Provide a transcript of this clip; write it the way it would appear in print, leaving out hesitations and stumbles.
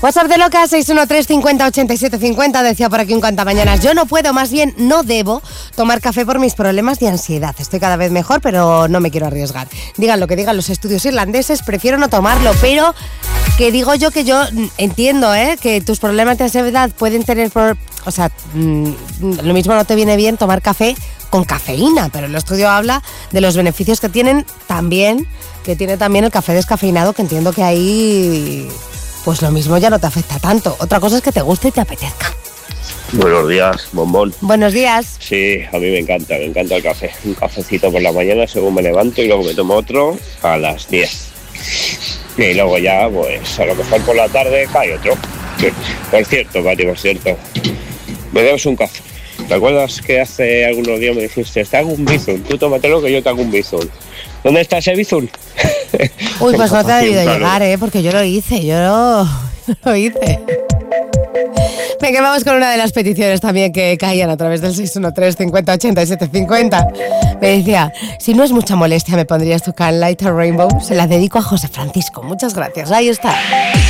WhatsApp de loca 613 50 87 50. Decía por aquí un cantamañanas: yo no puedo, más bien no debo tomar café por mis problemas de ansiedad. Estoy cada vez mejor, pero no me quiero arriesgar. Digan lo que digan los estudios irlandeses, prefiero no tomarlo, pero que digo yo que yo entiendo, que tus problemas de ansiedad pueden tener, lo mismo no te viene bien tomar café con cafeína, pero el estudio habla de los beneficios que tiene también el café descafeinado, que entiendo que ahí pues lo mismo ya no te afecta tanto. Otra cosa es que te guste y te apetezca. Buenos días, bombón. Buenos días. Sí, a mí me encanta el café. Un cafecito por la mañana según me levanto y luego me tomo otro a las 10. Y luego ya, pues a lo mejor por la tarde cae otro. Por cierto, Mari, me debes un café. ¿Te acuerdas que hace algunos días me dijiste, te hago un bizun, tú tómatelo que yo te hago un bizun? ¿Dónde está ese bizun? Uy, pues no te ha debido llegar, porque yo lo hice. Venga, vamos con una de las peticiones también que caían a través del 613 50 87 50. Me decía, si no es mucha molestia, me pondrías tu Can Light a Rainbow. Se la dedico a José Francisco. Muchas gracias. Ahí está.